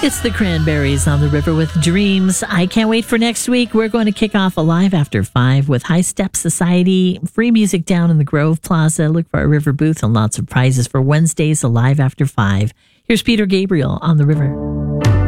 It's the Cranberries on the River with Dreams. I can't wait for next week. We're going to kick off Alive After 5 with High Step Society, free music down in the Grove Plaza. Look for our River booth and lots of prizes for Wednesdays Alive After 5. Here's Peter Gabriel on the River.